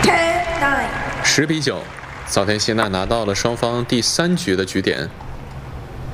10-9。 10比9，早田希娜拿到了双方第3局的局点。